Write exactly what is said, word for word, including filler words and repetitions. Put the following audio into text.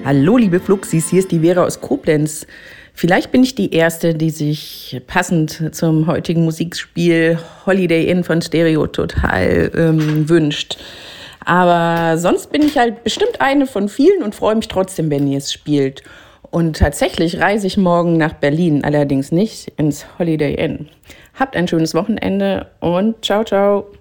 Hallo liebe Fluxis, hier ist die Vera aus Koblenz. Vielleicht bin ich die Erste, die sich passend zum heutigen Musikspiel Holiday Inn von Stereo Total ähm, wünscht. Aber sonst bin ich halt bestimmt eine von vielen und freue mich trotzdem, wenn ihr es spielt. Und tatsächlich reise ich morgen nach Berlin, allerdings nicht ins Holiday Inn. Habt ein schönes Wochenende und ciao, ciao.